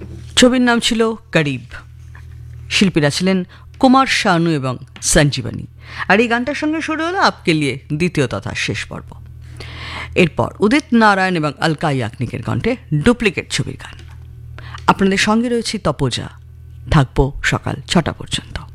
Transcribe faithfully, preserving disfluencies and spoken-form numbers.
ছবির নাম ছিল করিব। শিল্পীরা ছিলেন কুমার শানু এবং সঞ্জীবনী। আর এই গানটার সঙ্গে শুরু হলো আপকে লিয়ে দ্বিতীয় তথা শেষ পর্ব। এরপর উদিত নারায়ণ এবং অলকা ইয়াগনিকের কণ্ঠে ডুপ্লিকেট ছবির গান। আপনাদের সঙ্গে রয়েছে তপজা। থাকবো সকাল ছটা পর্যন্ত।